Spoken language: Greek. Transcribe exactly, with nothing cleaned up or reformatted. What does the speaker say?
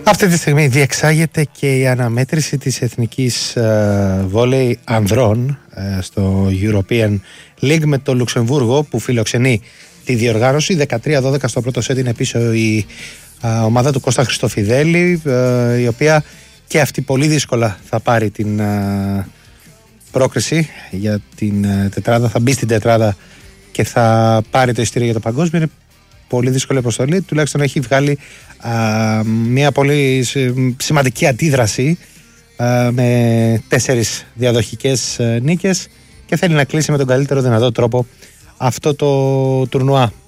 Αυτή τη στιγμή διεξάγεται και η αναμέτρηση της εθνικής ε, βόλεϊ ανδρών ε, στο European League με το Λουξεμβούργο που φιλοξενεί τη διοργάνωση. δεκατρία δώδεκα στο πρώτο σετ είναι πίσω η ε, ομάδα του Κώστα Χριστοφιδέλη, ε, η οποία και αυτή πολύ δύσκολα θα πάρει την ε, πρόκριση για την ε, τετράδα, θα μπει στην τετράδα και θα πάρει το εισιτήριο για το παγκόσμιο. Είναι πολύ δύσκολη αποστολή, τουλάχιστον έχει βγάλει α, μια πολύ σημαντική αντίδραση α, με τέσσερις διαδοχικές α, νίκες και θέλει να κλείσει με τον καλύτερο δυνατό τρόπο αυτό το τουρνουά.